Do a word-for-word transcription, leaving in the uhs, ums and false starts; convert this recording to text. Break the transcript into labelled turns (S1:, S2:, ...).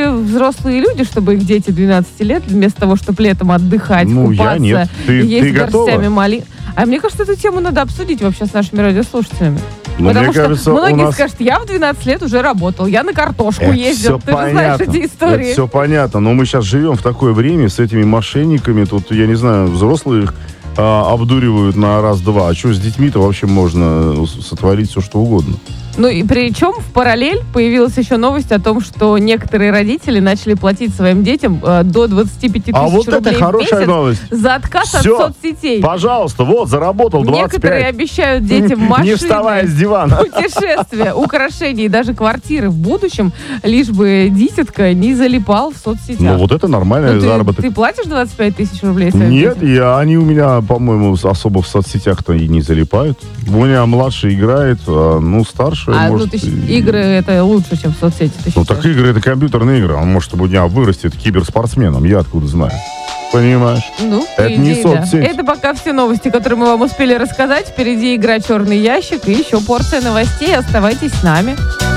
S1: люди взрослые люди, чтобы их дети двенадцати лет, вместо того, чтобы летом отдыхать,
S2: ну,
S1: купаться,
S2: я нет. Ты,
S1: есть
S2: ты
S1: горстями малин. А мне кажется, эту тему надо обсудить вообще с нашими радиослушателями.
S2: Но
S1: Потому
S2: мне
S1: что
S2: кажется,
S1: многие
S2: у нас...
S1: скажут, я в двенадцать лет уже работал, я на картошку
S2: Это
S1: ездил.
S2: все
S1: Ты же знаешь
S2: понятно.
S1: эти истории.
S2: Это все понятно, но мы сейчас живем в такое время с этими мошенниками. Тут, я не знаю, взрослые их а, обдуривают на раз-два. А что с детьми-то вообще можно сотворить все, что угодно?
S1: Ну и причем в параллель появилась еще новость о том, что некоторые родители начали платить своим детям э, до двадцати пяти тысяч
S2: А вот
S1: рублей
S2: это
S1: в месяц
S2: хорошая новость.
S1: за отказ
S2: Всё.
S1: от соцсетей.
S2: Пожалуйста, вот, заработал двадцать пять.
S1: Некоторые обещают детям машины,
S2: Не вставая с дивана.
S1: путешествия, украшения и даже квартиры в будущем, лишь бы дитятка не залипал в соцсетях.
S2: Ну вот это нормальный
S1: Ну, ты,
S2: заработок.
S1: ты платишь двадцать пять тысяч рублей своим
S2: Нет,
S1: детям?
S2: я, они у меня, по-моему, особо в соцсетях-то и не залипают. У меня младший играет, а, ну, старший,
S1: А
S2: может...
S1: ну, ты,
S2: и-
S1: игры это лучше, чем соцсети. Ты
S2: Ну,
S1: считаешь?
S2: так игры — это компьютерные игры. Он, может, у меня вырастет киберспортсменом. Я откуда знаю? Понимаешь?
S1: Ну, по
S2: Это не
S1: идее, да.
S2: соцсеть.
S1: Это пока все новости, которые мы вам успели рассказать. Впереди игра «Черный ящик» и еще порция новостей. Оставайтесь с нами.